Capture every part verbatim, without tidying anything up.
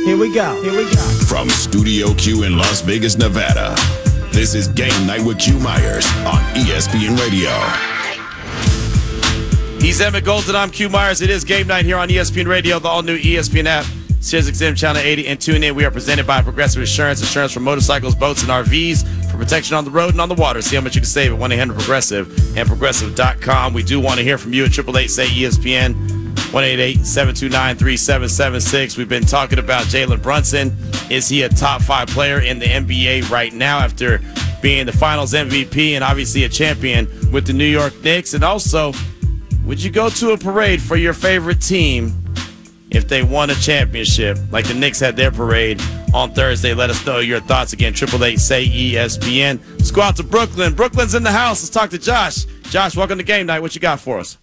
Here we go. Here we go. From Studio Q in Las Vegas, Nevada, this is Game Night with Q Myers on E S P N Radio. He's Emmett Golden. I'm Q Myers. It is Game Night here on E S P N Radio, the all-new E S P N app, SiriusXM Channel eighty, and tune in. We are presented by Progressive Insurance. Insurance for motorcycles, boats, and R Vs for protection on the road and on the water. See how much you can save at one eight hundred progressive and progressive dot com. We do want to hear from you at eight eight eight, say E S P N, one eight eight, seven two nine, three seven seven six. We've been talking about Jalen Brunson. Is he a top five player in the N B A right now after being the finals M V P and obviously a champion with the New York Knicks? And also, would you go to a parade for your favorite team if they won a championship, like the Knicks had their parade on Thursday? Let us know your thoughts. Again, eight eight eight, say E S P N. Let's go out to Brooklyn. Brooklyn's in the house. Let's talk to Josh. Josh, welcome to Game Night. What you got for us?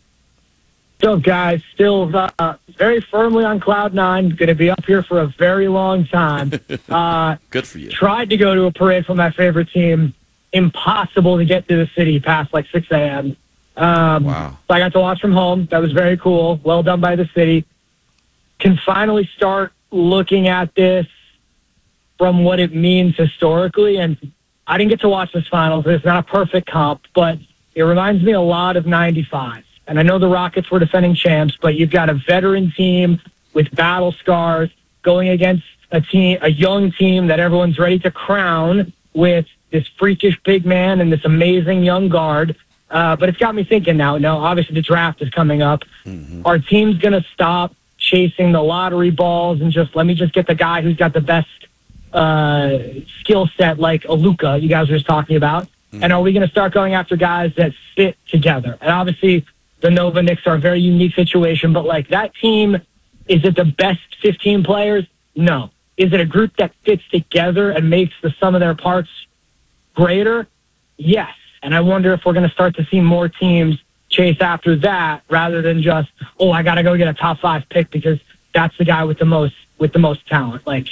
So, guys, still uh, very firmly on cloud nine. Going to be up here for a very long time. Uh, Good for you. Tried to go to a parade for my favorite team. Impossible to get to the city past like six a.m. Um, Wow. So I got to watch from home. That was very cool. Well done by the city. Can finally start looking at this from what it means historically. And I didn't get to watch this finals. It's not a perfect comp, but it reminds me a lot of ninety-five. And I know the Rockets were defending champs, but you've got a veteran team with battle scars going against a team, a young team that everyone's ready to crown with this freakish big man and this amazing young guard. Uh, but it's got me thinking now. Now, obviously, the draft is coming up. Mm-hmm. Our team's going to stop chasing the lottery balls and just let me just get the guy who's got the best uh, skill set, like a Luka you guys were just talking about. Mm-hmm. And are we going to start going after guys that fit together? And obviously, the Nova Knicks are a very unique situation, but like that team, is it the best fifteen players? No. Is it a group that fits together and makes the sum of their parts greater? Yes. And I wonder if we're going to start to see more teams chase after that rather than just, oh, I got to go get a top five pick because that's the guy with the most with the most talent. Like,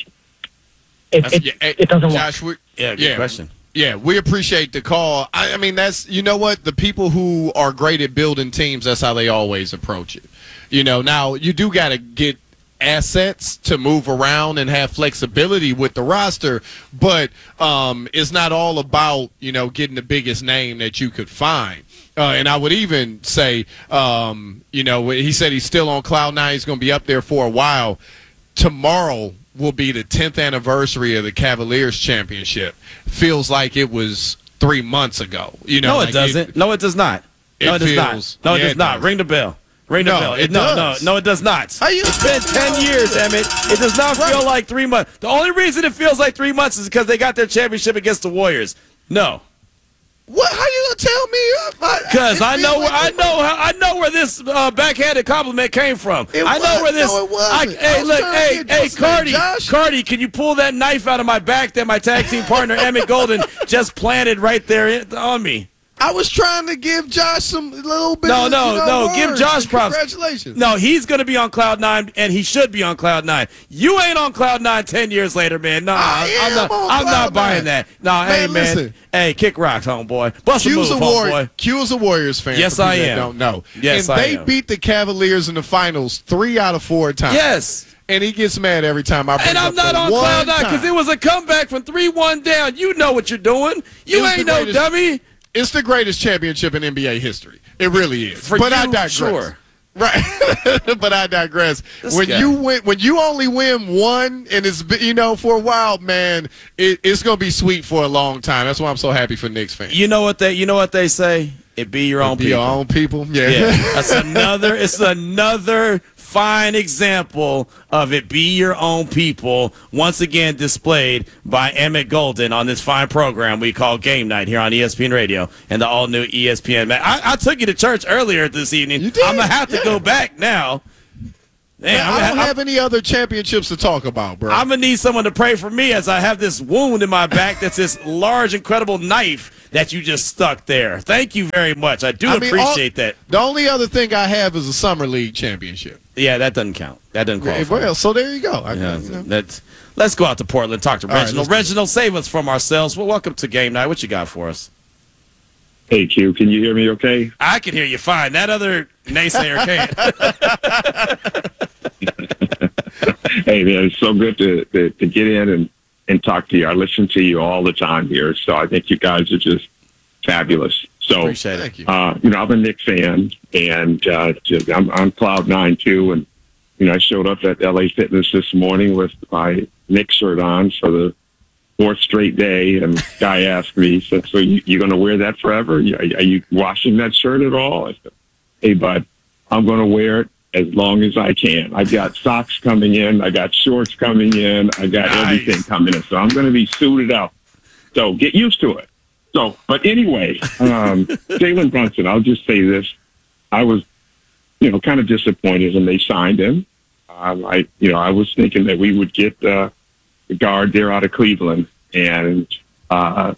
it it, yeah, hey, it doesn't Josh, work. We, Yeah, good yeah, question. Yeah, we appreciate the call. I, I mean, that's, you know what? The people who are great at building teams, that's how they always approach it. You know, now you do got to get assets to move around and have flexibility with the roster, but um, it's not all about, you know, getting the biggest name that you could find. Uh, and I would even say, um, you know, he said he's still on cloud nine. He's going to be up there for a while. Tomorrow will be the tenth anniversary of the Cavaliers championship. Feels like it was three months ago. You know, No, it like doesn't. It, no, it does not. No, it, it does feels- not. No, it yeah, does it not. does. Ring the bell. Ring the No, bell. it no, does. no, no, it does not. How you- It's been ten years, Emmett. It does not Right. feel like three months. The only reason it feels like three months is because they got their championship against the Warriors. No. What? How you gonna tell me? Because It I know, feels where, I like- know, how, I know where this uh, backhanded compliment came from. It I know was- where this. no, it wasn't. I, I hey, was look, trying to hey, get hey, what's his name, Cardi, Josh? Cardi, can you pull that knife out of my back that my tag team partner Emmett Golden just planted right there in, on me? I was trying to give Josh some little bit. No, of, no, you know, no. Give words. Josh props. Congratulations. No, he's going to be on cloud nine, and he should be on cloud nine. You ain't on cloud nine ten years later, man. No, I I'm am not. on I'm cloud not buying nine. that. No, Man, hey, man. listen. Hey, kick rocks, homeboy. Bust a move, Q's a Warrior. homeboy. Q's a Warriors fan. Yes, for people I that am. Don't know. Yes, and I they am. beat the Cavaliers in the finals three out of four times. Yes. And he gets mad every time I bring And up I'm not the on one cloud nine because time. it was a comeback from three one down. You know what you're doing. You It was ain't the no greatest- dummy. It's the greatest championship in N B A history. It really is. For but you, I digress. sure. Right, but I digress. This when guy. you win, when you only win one, and it's been- you know for a while, man, it, it's gonna be sweet for a long time. That's why I'm so happy for Knicks fans. You know what they. You know what they say. It be your own Be people. your own people, yeah. Yeah, that's another. It's another fine example of it. Be your own people. Once again, displayed by Emmett Golden on this fine program we call Game Night here on E S P N Radio and the all new E S P N. Man, I, I took you to church earlier this evening. You did, I'm gonna have to yeah. go back now. Man, Man, I'm, I don't I'm- have any other championships to talk about, bro. I'm gonna need someone to pray for me as I have this wound in my back. That's this large, incredible knife that you just stuck there. Thank you very much. I do I mean, all- appreciate that. The only other thing I have is a summer league championship. Yeah, that doesn't count. That doesn't Yeah, qualify. well, so there you go. I, Yeah, you know. that's, let's go out to Portland, talk to All right, Reginald. let's do it. Reginald, save us from ourselves. Well, welcome to Game Night. What you got for us? Hey, Q, can you hear me okay? I can hear you fine. That other naysayer can't. Hey, man, it's so good to, to, to get in and, and talk to you. I listen to you all the time here, so I think you guys are just fabulous. So, Appreciate it. Thank you. uh, you know, I'm a Knicks fan, and uh, just, I'm on cloud nine too. And you know, I showed up at L A Fitness this morning with my Knicks shirt on for the fourth straight day, and the guy asked me, he said, "So you, you going to wear that forever? Are, are you washing that shirt at all?" I said, "Hey, bud, I'm going to wear it as long as I can. I got socks coming in, I got shorts coming in, I got Nice. everything coming in. So I'm going to be suited up. So get used to it." So, but anyway, um, Jalen Brunson, I'll just say this. I was, you know, kind of disappointed when they signed him. Um, I, you know, I was thinking that we would get uh, the guard there out of Cleveland. And, uh,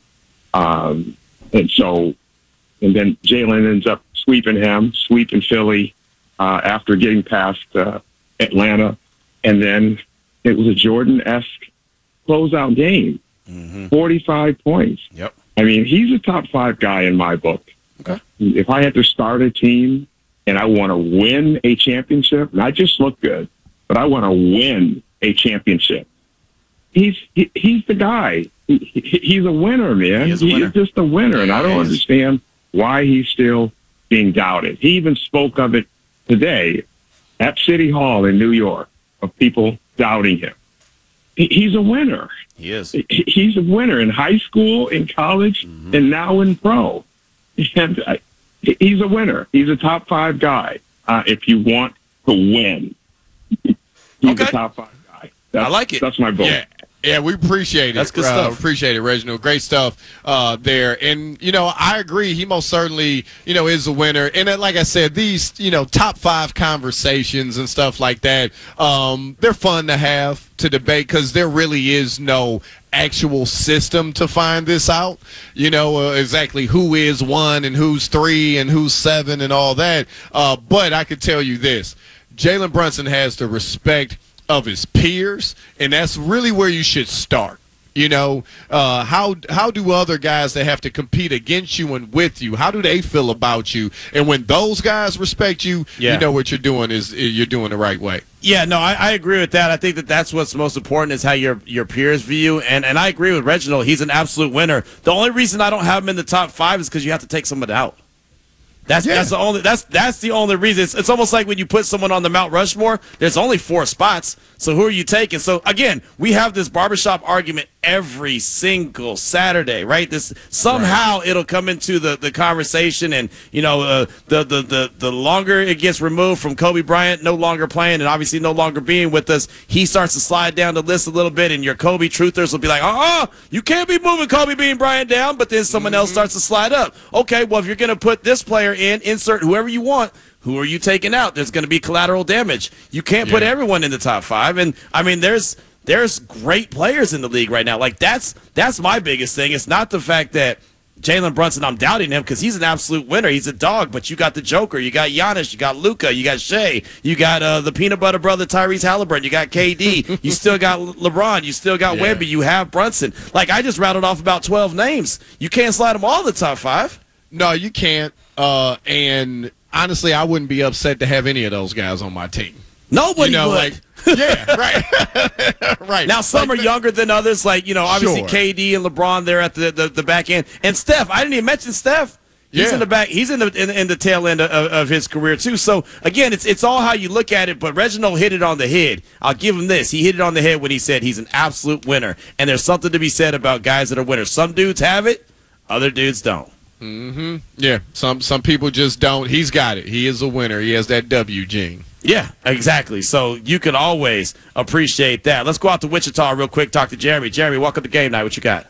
um, and so, and then Jalen ends up sweeping him, sweeping Philly uh, after getting past uh, Atlanta. And then it was a Jordan-esque closeout game, Mm-hmm. forty-five points. Yep. I mean, he's a top five guy in my book. Okay. If I had to start a team and I want to win a championship, not just look good, but I want to win a championship, he's he, he's the guy. He, he, he's a winner, man. He is a winner. He's just a winner, and I don't He is. understand why he's still being doubted. He even spoke of it today at City Hall in New York, of people doubting him. He, he's a winner. He is. He- He's a winner in high school, in college, Mm-hmm. and now in pro. And I, he's a winner. He's a top five guy. Uh, if you want to win, he's Okay. a top five guy. That's, I like it. That's my vote. Yeah. Yeah, we appreciate it. That's good Uh, stuff. Appreciate it, Reginald. Great stuff uh, there. And, you know, I agree. He most certainly, you know, is a winner. And uh, like I said, these, you know, top five conversations and stuff like that, um, they're fun to have to debate because there really is no actual system to find this out. You know, uh, exactly who is one and who's three and who's seven and all that. Uh, but I could tell you this. Jalen Brunson has the respect of his peers, and that's really where you should start. You know, uh, how how do other guys that have to compete against you and with you, how do they feel about you? And when those guys respect you, Yeah. you know what you're doing is you're doing the right way. Yeah, no, I, I agree with that. I think that that's what's most important is how your your peers view you. And and I agree with Reginald. He's an absolute winner. The only reason I don't have him in the top five is because you have to take someone out. That's Yeah. that's the only that's that's the only reason. It's, it's almost like when you put someone on the Mount Rushmore. There's only four spots. So who are you taking? So again, we have this barbershop argument every single Saturday, right? This somehow it'll come into the, the conversation, and you know uh, the, the the the longer it gets removed from Kobe Bryant no longer playing and obviously no longer being with us, he starts to slide down the list a little bit, and your Kobe truthers will be like, uh-uh, you can't be moving Kobe Bean Bryant down, but then someone else starts to slide up. Okay, well if you're gonna put this player in, insert whoever you want. Who are you taking out? There's going to be collateral damage. You can't put Yeah. everyone in the top five. And I mean, there's there's great players in the league right now. Like that's that's my biggest thing. It's not the fact that Jalen Brunson, I'm doubting him because he's an absolute winner. He's a dog. But you got the Joker, you got Giannis, you got Luka, you got Shea, you got uh, the peanut butter brother Tyrese Halliburton, you got K D, you still got Le- LeBron, you still got Yeah. Wemby, you have Brunson. Like I just rattled off about twelve names. You can't slide them all in the top five. No, you can't. Uh, and honestly, I wouldn't be upset to have any of those guys on my team. Nobody You know, would. like, yeah, right, right. Now, some Like, are younger than others, like, you know, obviously Sure. K D and LeBron there at the, the, the back end. And Steph, I didn't even mention Steph. He's Yeah. in the back. He's in the in, in the tail end of, of his career too. So again, it's it's all how you look at it. But Reginald hit it on the head. I'll give him this. He hit it on the head when he said he's an absolute winner. And there's something to be said about guys that are winners. Some dudes have it, other dudes don't. Mm-hmm. Yeah, some some people just don't. He's got it. He is a winner. He has that W gene. Yeah, exactly. So you can always appreciate that. Let's go out to Wichita real quick. Talk to Jeremy. Jeremy, welcome to Game Night. What you got?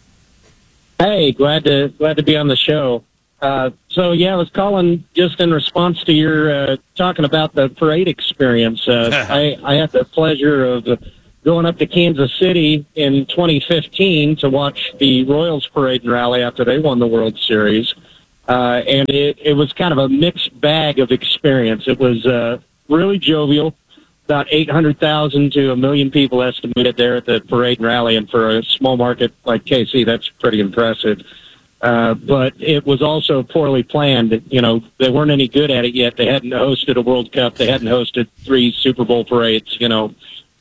Hey, glad to glad to be on the show. Uh, so yeah, I was calling just in response to your uh, talking about the parade experience. Uh, I, I had the pleasure of uh, going up to Kansas City in twenty fifteen to watch the Royals parade and rally after they won the World Series, uh, and it, it was kind of a mixed bag of experience. It was uh, really jovial. About eight hundred thousand to a million people estimated there at the parade and rally, and for a small market like K C, that's pretty impressive. Uh, but it was also poorly planned. You know, they weren't any good at it yet. They hadn't hosted a World Cup. They hadn't hosted three Super Bowl parades, you know.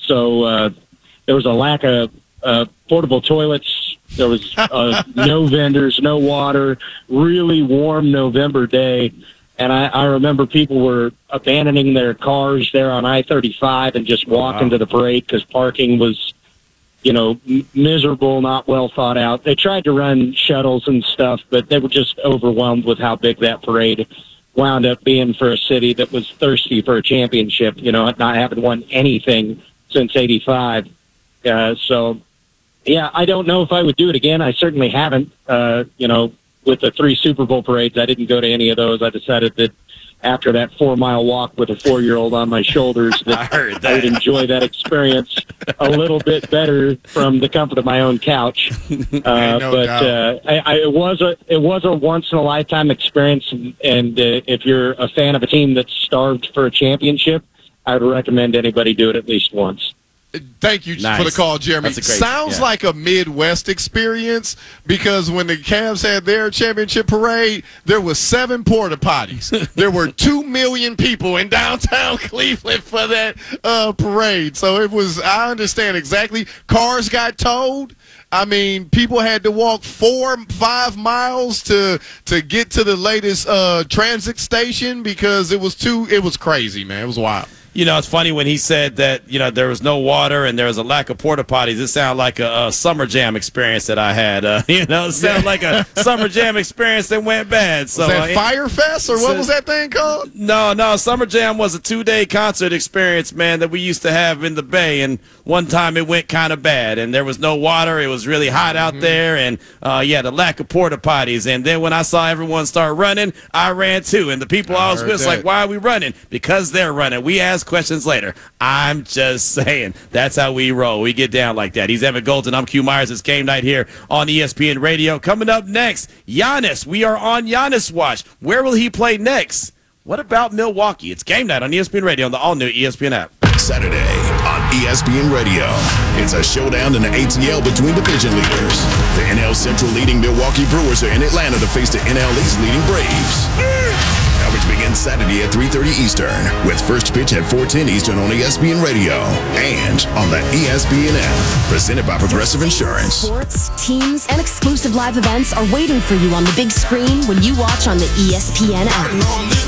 so uh, there was a lack of uh, portable toilets. There was uh, no vendors, no water, really warm November day. And I, I remember people were abandoning their cars there on I thirty-five and just walking wow. to the parade because parking was, you know, m- miserable, not well thought out. They tried to run shuttles and stuff, but they were just overwhelmed with how big that parade wound up being for a city that was thirsty for a championship, you know, not having won anything since eighty-five. Uh, so, yeah, I don't know if I would do it again. I certainly haven't, uh, you know, with the three Super Bowl parades. I didn't go to any of those. I decided that after that four-mile walk with a four-year-old on my shoulders, that I, heard that. I would enjoy that experience a little bit better from the comfort of my own couch. Uh, no but uh, I, I, it was a it was a once-in-a-lifetime experience, and, and uh, if you're a fan of a team that's starved for a championship, I would recommend anybody do it at least once. Thank you nice. for the call, Jeremy. Great, Sounds yeah. like a Midwest experience because when the Cavs had their championship parade, there was seven porta potties. There were two million people in downtown Cleveland for that uh, parade. So it was, I understand exactly. Cars got towed. I mean, people had to walk four, five miles to to get to the latest uh, transit station because it was too, it was crazy, man. It was wild. You know, it's funny when he said that, you know, there was no water and there was a lack of porta potties. It sounded like a, a summer jam experience that I had. Uh, you know, it sounded like a summer jam experience that went bad. So, was that uh, Fire Fest or what so, was that thing called? No, no, Summer Jam was a two-day concert experience, man, that we used to have in the Bay. And one time it went kind of bad and there was no water. It was really hot out mm-hmm. there. And, uh, yeah, the lack of porta potties. And then when I saw everyone start running, I ran too. And the people I, I was with was like, why are we running? Because they're running. We asked questions later. I'm just saying that's how we roll. We get down like that. He's Evan Golden. I'm Q Myers. It's game night here on E S P N Radio. Coming up next, Giannis. We are on Giannis watch. Where will he play next? What about Milwaukee? It's game night on E S P N Radio on the all-new E S P N app. Saturday on E S P N Radio. It's a showdown in the A T L between division leaders. The N L Central leading Milwaukee Brewers are in Atlanta to face the N L East leading Braves. Coverage begins Saturday at three thirty Eastern with first pitch at four ten Eastern on E S P N Radio and on the E S P N app. Presented by Progressive Insurance. Sports, teams, and exclusive live events are waiting for you on the big screen when you watch on the E S P N app.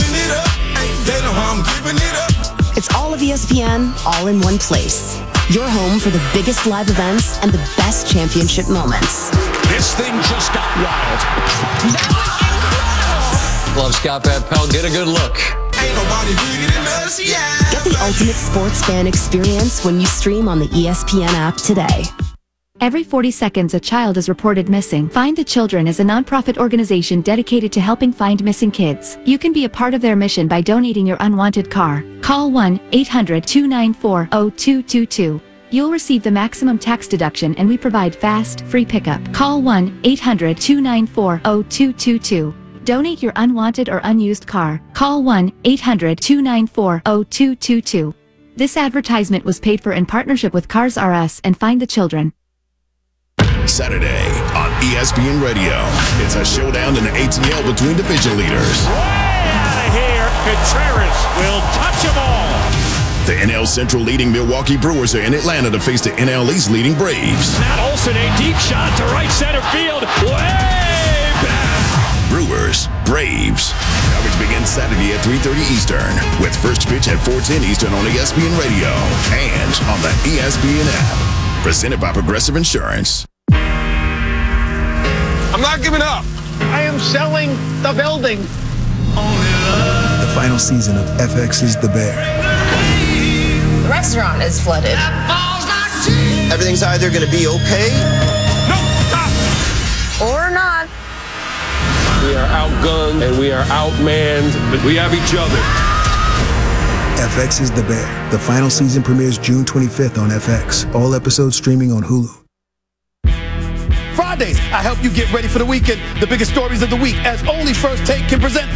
It's all of E S P N, all in one place. Your home for the biggest live events and the best championship moments. This thing just got wild. That was incredible! Love Scott Van Pelt. Get a good look. Ain't nobody bigger than us, yeah. Get the ultimate sports fan experience when you stream on the E S P N app today. Every forty seconds a child is reported missing. Find the Children is a nonprofit organization dedicated to helping find missing kids. You can be a part of their mission by donating your unwanted car. Call one eight hundred two nine four zero two two two. You'll receive the maximum tax deduction and we provide fast, free pickup. Call one eight hundred two nine four zero two two two. Donate your unwanted or unused car. Call one eight hundred two nine four zero two two two. This advertisement was paid for in partnership with Cars R Us and Find the Children. Saturday on E S P N Radio. It's a showdown in the A T L between division leaders. Way out of here. Contreras will touch them all. The N L Central leading Milwaukee Brewers are in Atlanta to face the N L East leading Braves. Matt Olson, a deep shot to right center field. Way back. Brewers, Braves. Coverage begins Saturday at three thirty Eastern with first pitch at four ten Eastern on E S P N Radio and on the E S P N app. Presented by Progressive Insurance. I'm not giving up. I am selling the building. The final season of F X's The Bear. The restaurant is flooded. Everything's either going to be okay. No, stop. Or not. We are outgunned and we are outmanned, but we have each other. F X's The Bear. The final season premieres June twenty-fifth on F X. All episodes streaming on Hulu. Fridays, I help you get ready for the weekend. The biggest stories of the week, as only First Take can present.